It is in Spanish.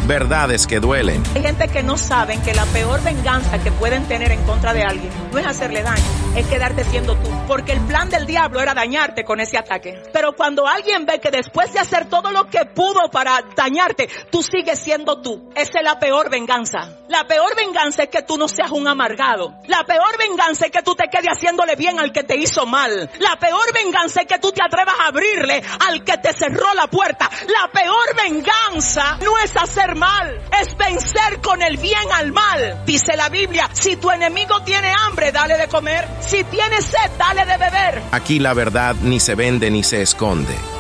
verdades que duelen. Hay gente que no saben que la peor venganza que pueden tener en contra de alguien no es hacerle daño, es quedarte siendo tú. Porque el plan del diablo era dañarte con ese ataque. Pero cuando alguien ve que después de hacer todo lo que pudo para dañarte, tú sigues siendo tú, esa es la peor venganza. La peor venganza es que tú no seas un amargado. La peor venganza es que tú te quedes haciéndole bien al que te hizo mal. La peor venganza es que tú te atrevas a abrirle al que te cerró la puerta. La peor venganza no es hacer mal, es vencer con el bien al mal. Dice la Biblia, si tu enemigo tiene hambre, dale de comer. Si tiene sed, dale de beber. Aquí la verdad ni se vende ni se esconde.